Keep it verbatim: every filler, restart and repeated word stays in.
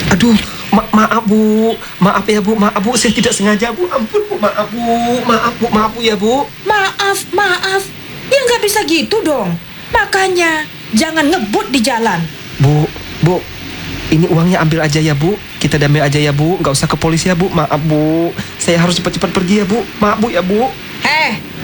Aduh, ma maaf Bu, maaf ya Bu, maaf Bu, saya tidak sengaja Bu, ampun Bu, maaf Bu, maaf Bu, maaf Bu ya Bu. Maaf, maaf. Ya nggak bisa gitu dong. Makanya jangan ngebut di jalan. Bu, Bu, ini uangnya ambil aja ya Bu, kita damai aja ya Bu, nggak usah ke polisi ya Bu, maaf Bu, saya harus cepat-cepat pergi ya Bu, maaf Bu ya Bu. Heh,